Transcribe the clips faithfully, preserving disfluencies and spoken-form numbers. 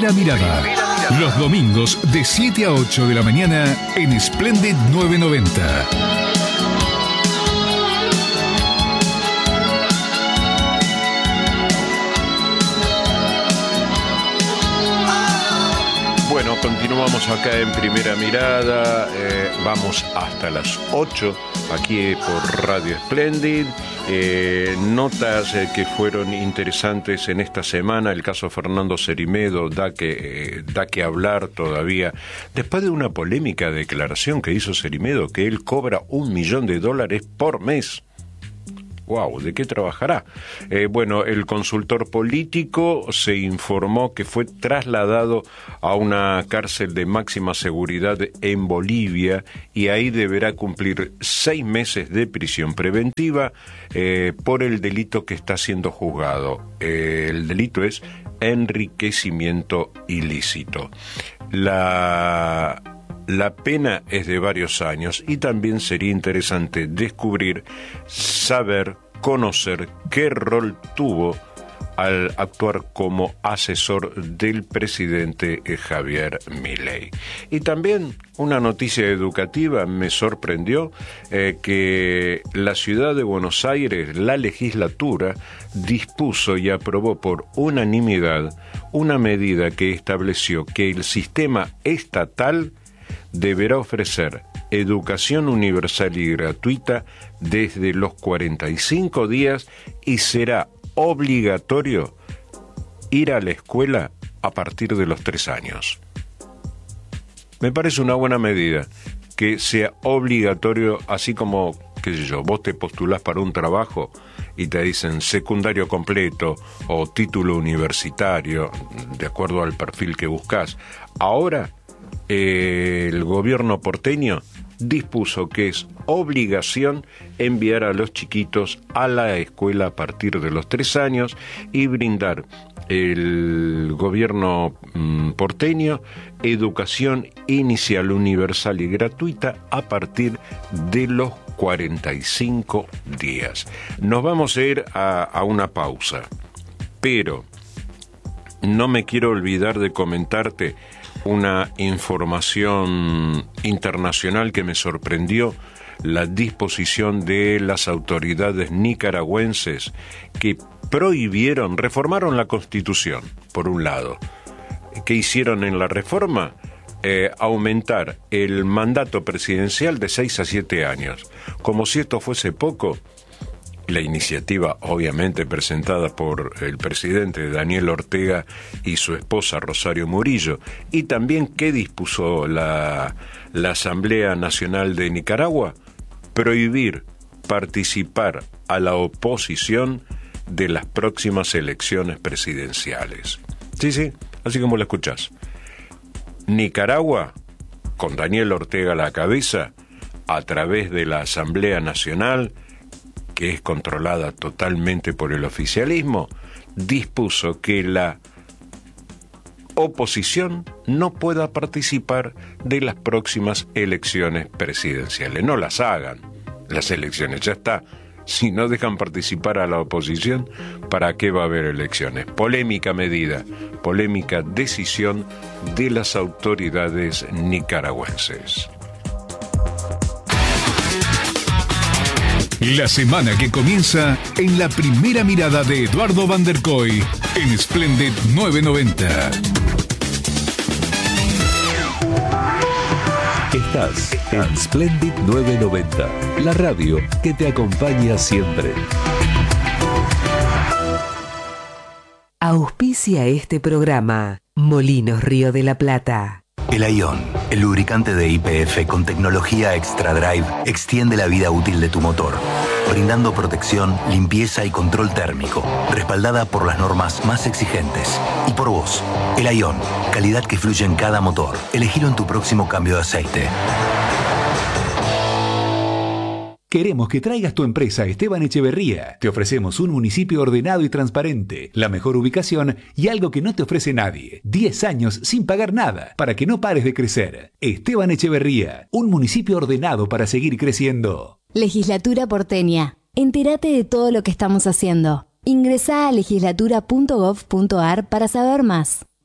Primera Mirada. Los domingos de siete a ocho de la mañana en Splendid novecientos noventa. Bueno, continuamos acá en Primera Mirada, eh, vamos hasta las ocho aquí por Radio Splendid. Eh, notas eh, que fueron interesantes en esta semana, el caso Fernando Cerimedo da que, eh, da que hablar todavía, después de una polémica declaración que hizo Cerimedo, que él cobra un millón de dólares por mes. Wow, ¿de qué trabajará? Eh, bueno, el consultor político se informó que fue trasladado a una cárcel de máxima seguridad en Bolivia y ahí deberá cumplir seis meses de prisión preventiva eh, por el delito que está siendo juzgado. Eh, el delito es enriquecimiento ilícito. La... La pena es de varios años y también sería interesante descubrir, saber, conocer qué rol tuvo al actuar como asesor del presidente Javier Milei. Y también una noticia educativa me sorprendió eh, que la ciudad de Buenos Aires, la legislatura, dispuso y aprobó por unanimidad una medida que estableció que el sistema estatal deberá ofrecer educación universal y gratuita desde los cuarenta y cinco días y será obligatorio ir a la escuela a partir de los tres años. Me parece una buena medida que sea obligatorio, así como, qué sé yo, vos te postulás para un trabajo y te dicen secundario completo o título universitario, de acuerdo al perfil que buscas. Ahora Eh, el gobierno porteño dispuso que es obligación enviar a los chiquitos a la escuela a partir de los tres años y brindar el gobierno mm, porteño educación inicial universal y gratuita a partir de los cuarenta y cinco días. Nos vamos a ir a, a una pausa, pero no me quiero olvidar de comentarte una información internacional que me sorprendió: la disposición de las autoridades nicaragüenses que prohibieron, reformaron la Constitución, por un lado. ¿Qué hicieron en la reforma? Eh, aumentar el mandato presidencial de seis a siete años. Como si esto fuese poco, la iniciativa, obviamente presentada por el presidente Daniel Ortega y su esposa Rosario Murillo, y también ¿qué dispuso la, la Asamblea Nacional de Nicaragua? Prohibir participar a la oposición de las próximas elecciones presidenciales. Sí, sí, así como lo escuchás. Nicaragua, con Daniel Ortega a la cabeza, a través de la Asamblea Nacional, que es controlada totalmente por el oficialismo, dispuso que la oposición no pueda participar de las próximas elecciones presidenciales. No las hagan, las elecciones, ya está. Si no dejan participar a la oposición, ¿para qué va a haber elecciones? Polémica medida, polémica decisión de las autoridades nicaragüenses. La semana que comienza en la Primera Mirada de Eduardo Van der Kooi en Splendid novecientos noventa. Estás en Splendid novecientos noventa, la radio que te acompaña siempre. Auspicia este programa Molinos Río de la Plata. El Aion, el lubricante de Y P F con tecnología Extra Drive, extiende la vida útil de tu motor, brindando protección, limpieza y control térmico, respaldada por las normas más exigentes. Y por vos, el Aion, calidad que fluye en cada motor. Elegilo en tu próximo cambio de aceite. Queremos que traigas tu empresa a Esteban Echeverría. Te ofrecemos un municipio ordenado y transparente, la mejor ubicación y algo que no te ofrece nadie. diez años sin pagar nada, para que no pares de crecer. Esteban Echeverría, un municipio ordenado para seguir creciendo. Legislatura porteña. Entérate de todo lo que estamos haciendo. Ingresá a legislatura punto gov punto ar para saber más.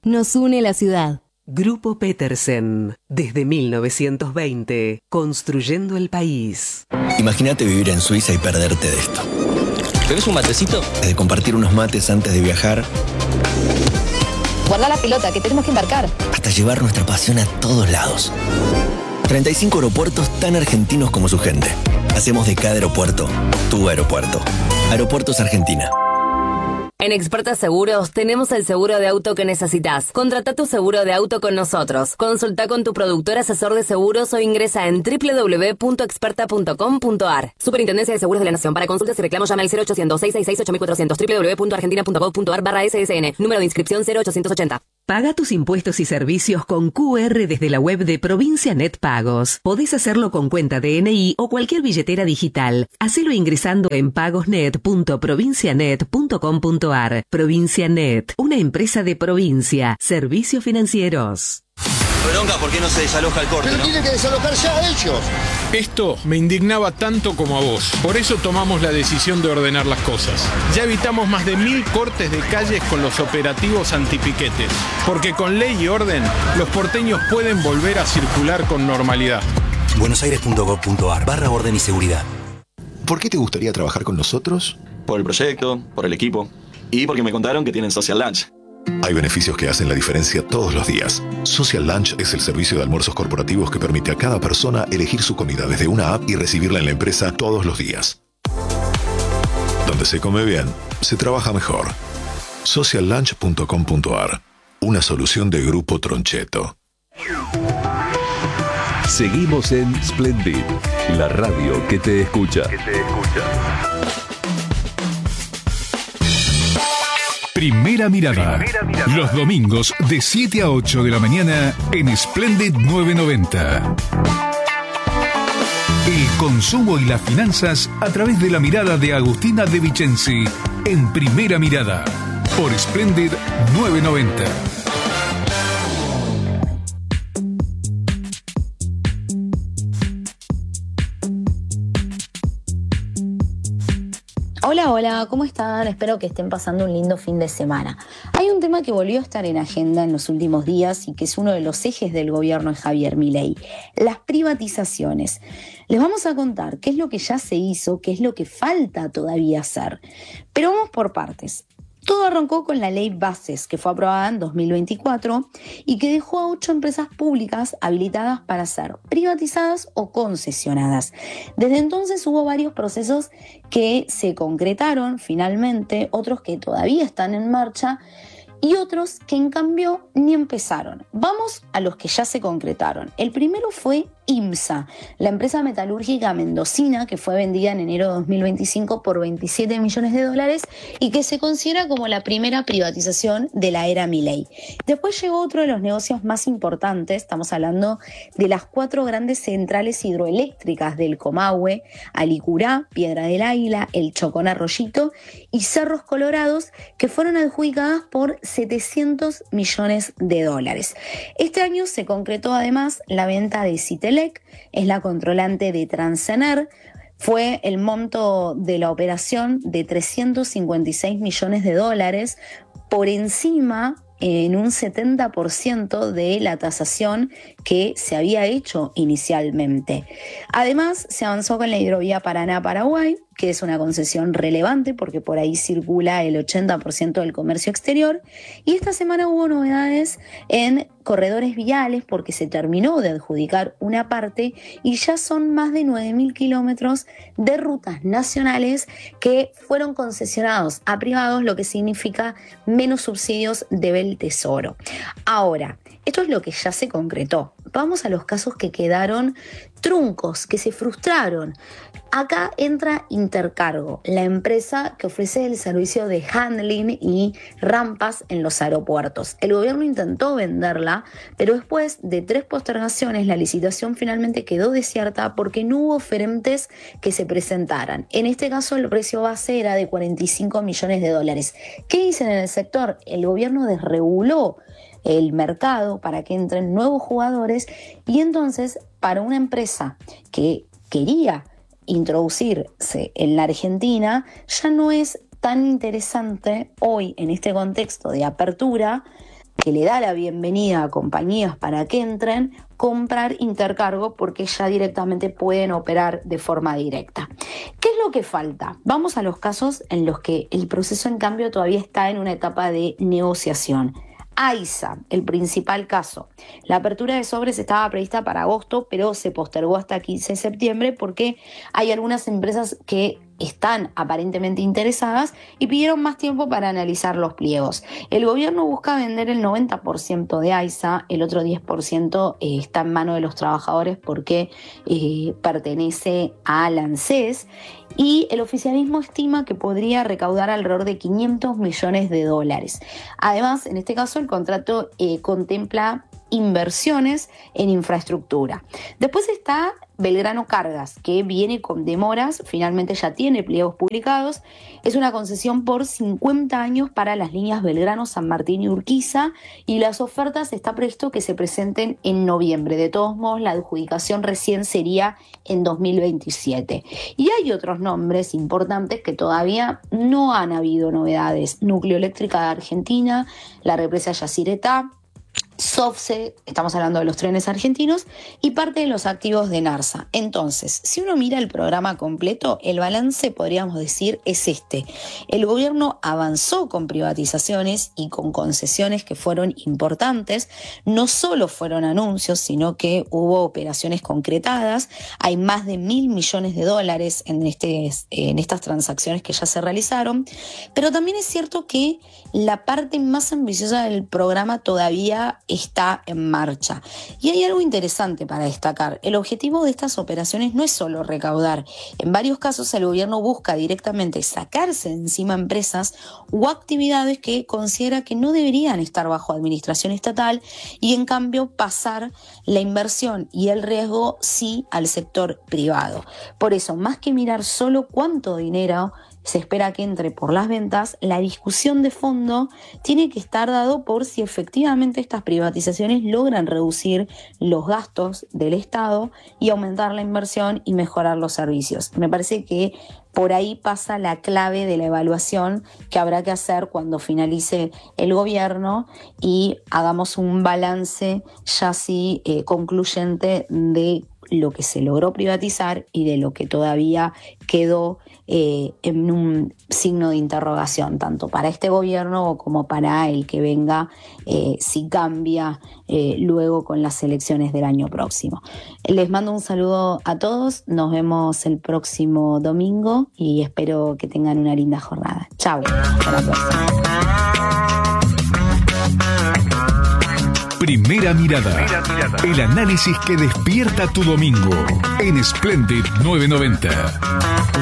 Nos une la ciudad. Grupo Petersen, desde mil novecientos veinte, construyendo el país. Imagínate vivir en Suiza y perderte de esto. ¿Bebes un matecito? De compartir unos mates antes de viajar. Guarda la pelota, que tenemos que embarcar. Hasta llevar nuestra pasión a todos lados. treinta y cinco aeropuertos tan argentinos como su gente. Hacemos de cada aeropuerto tu aeropuerto. Aeropuertos Argentina. En Experta Seguros tenemos el seguro de auto que necesitas. Contrata tu seguro de auto con nosotros. Consulta con tu productor asesor de seguros o ingresa en doble u doble u doble u punto experta punto com punto a r. Superintendencia de Seguros de la Nación. Para consultas y reclamos llama al cero ochocientos, seiscientos sesenta y seis, ocho mil cuatrocientos. doble u doble u doble u punto argentina punto gov punto a r barra S S N. Número de inscripción cero ochocientos ochenta. Paga tus impuestos y servicios con Q R desde la web de Provincia Net Pagos. Podés hacerlo con cuenta de N I o cualquier billetera digital. Hacelo ingresando en pagosnet punto provincianet punto com punto a r. Provincia Net, una empresa de provincia. Servicios financieros. Bronca, ¿por qué no se desaloja el corte? Pero ¿no? tienen que desalojar ya ellos. Esto me indignaba tanto como a vos. Por eso tomamos la decisión de ordenar las cosas. Ya evitamos más de mil cortes de calles con los operativos antipiquetes. Porque con ley y orden, los porteños pueden volver a circular con normalidad. buenosaires punto gov punto a r barra orden y seguridad. ¿Por qué te gustaría trabajar con nosotros? Por el proyecto, por el equipo y porque me contaron que tienen Social Lunch. Hay beneficios que hacen la diferencia todos los días. Social Lunch es el servicio de almuerzos corporativos que permite a cada persona elegir su comida desde una app y recibirla en la empresa todos los días. Donde se come bien, se trabaja mejor. social lunch punto com punto a r. Una solución de Grupo Troncheto. Seguimos en Splendid, la radio que te escucha. Que te escucha. Primera mirada. Primera mirada. Los domingos de siete a ocho de la mañana en Splendid novecientos noventa. El consumo y las finanzas a través de la mirada de Agustina De Vicenzi en Primera Mirada por Splendid novecientos noventa. Hola, hola, ¿cómo están? Espero que estén pasando un lindo fin de semana. Hay un tema que volvió a estar en agenda en los últimos días y que es uno de los ejes del gobierno de Javier Milei, las privatizaciones. Les vamos a contar qué es lo que ya se hizo, qué es lo que falta todavía hacer. Pero vamos por partes. Todo arrancó con la ley Bases, que fue aprobada en dos mil veinticuatro y que dejó a ocho empresas públicas habilitadas para ser privatizadas o concesionadas. Desde entonces hubo varios procesos que se concretaron finalmente, otros que todavía están en marcha y otros que en cambio ni empezaron. Vamos a los que ya se concretaron. El primero fue IMSA, la empresa metalúrgica mendocina que fue vendida en enero de dos mil veinticinco por veintisiete millones de dólares y que se considera como la primera privatización de la era Milei. Después llegó otro de los negocios más importantes, estamos hablando de las cuatro grandes centrales hidroeléctricas del Comahue, Alicurá, Piedra del Águila, El Chocón Arroyito y Cerros Colorados, que fueron adjudicadas por setecientos millones de dólares. Este año se concretó además la venta de Citelec, es la controlante de Transener. Fue el monto de la operación de trescientos cincuenta y seis millones de dólares, por encima en un setenta por ciento de la tasación que se había hecho inicialmente. Además, se avanzó con la hidrovía Paraná-Paraguay, que es una concesión relevante porque por ahí circula el ochenta por ciento del comercio exterior. Y esta semana hubo novedades en corredores viales porque se terminó de adjudicar una parte y ya son más de nueve mil kilómetros de rutas nacionales que fueron concesionados a privados, lo que significa menos subsidios debe el Tesoro. Ahora, esto es lo que ya se concretó. Vamos a los casos que quedaron truncos, que se frustraron. Acá entra Intercargo, la empresa que ofrece el servicio de handling y rampas en los aeropuertos. El gobierno intentó venderla, pero después de tres postergaciones la licitación finalmente quedó desierta porque no hubo oferentes que se presentaran. En este caso el precio base era de cuarenta y cinco millones de dólares. ¿Qué dicen en el sector? El gobierno desreguló el mercado para que entren nuevos jugadores y entonces para una empresa que quería introducirse en la Argentina ya no es tan interesante hoy en este contexto de apertura que le da la bienvenida a compañías para que entren, comprar intercargo porque ya directamente pueden operar de forma directa. ¿Qué es lo que falta? Vamos a los casos en los que el proceso en cambio todavía está en una etapa de negociación. AISA, el principal caso. La apertura de sobres estaba prevista para agosto, pero se postergó hasta quince de septiembre porque hay algunas empresas que están aparentemente interesadas y pidieron más tiempo para analizar los pliegos. El gobierno busca vender el noventa por ciento de AISA, el otro diez por ciento eh, está en manos de los trabajadores porque eh, pertenece a ANSES, y el oficialismo estima que podría recaudar alrededor de quinientos millones de dólares. Además, en este caso, el contrato eh, contempla inversiones en infraestructura. Después está Belgrano Cargas, que viene con demoras, finalmente ya tiene pliegos publicados. Es una concesión por cincuenta años para las líneas Belgrano, San Martín y Urquiza, y las ofertas está previsto que se presenten en noviembre. De todos modos, la adjudicación recién sería en dos mil veintisiete. Y hay otros nombres importantes que todavía no han habido novedades. Nucleoeléctrica de Argentina, la represa Yacyretá, SOFCE, estamos hablando de los trenes argentinos, y parte de los activos de NARSA. Entonces, si uno mira el programa completo, el balance, podríamos decir, es este. El gobierno avanzó con privatizaciones y con concesiones que fueron importantes. No solo fueron anuncios, sino que hubo operaciones concretadas. Hay más de mil millones de dólares en, este, en estas transacciones que ya se realizaron. Pero también es cierto que la parte más ambiciosa del programa todavía está en marcha. Y hay algo interesante para destacar. El objetivo de estas operaciones no es solo recaudar. En varios casos el gobierno busca directamente sacarse de encima empresas o actividades que considera que no deberían estar bajo administración estatal y en cambio pasar la inversión y el riesgo sí al sector privado. Por eso, más que mirar solo cuánto dinero se espera que entre por las ventas, la discusión de fondo tiene que estar dado por si efectivamente estas privatizaciones logran reducir los gastos del Estado y aumentar la inversión y mejorar los servicios. Me parece que por ahí pasa la clave de la evaluación que habrá que hacer cuando finalice el gobierno y hagamos un balance ya así eh, concluyente de lo que se logró privatizar y de lo que todavía quedó eh, en un signo de interrogación, tanto para este gobierno como para el que venga, eh, si cambia eh, luego con las elecciones del año próximo. Les mando un saludo a todos, nos vemos el próximo domingo y espero que tengan una linda jornada. Chao, hasta la próxima. Primera mirada. El análisis que despierta tu domingo en Splendid novecientos noventa.